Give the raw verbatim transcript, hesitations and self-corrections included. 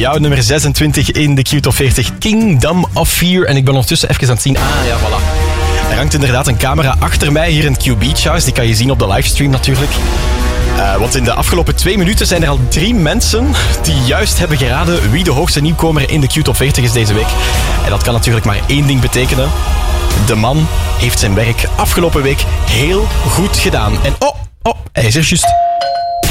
Jouw nummer zesentwintig in de Q Top veertig, Kingdom of Fear. En ik ben ondertussen even aan het zien. Ah ja, voilà. Er hangt inderdaad een camera achter mij hier in het Q Beach House. Die kan je zien op de livestream natuurlijk. Uh, want in de afgelopen twee minuten zijn er al drie mensen die juist hebben geraden wie de hoogste nieuwkomer in de Q Top veertig is deze week. En dat kan natuurlijk maar één ding betekenen. De man heeft zijn werk afgelopen week heel goed gedaan. En oh, oh, hij is er juist.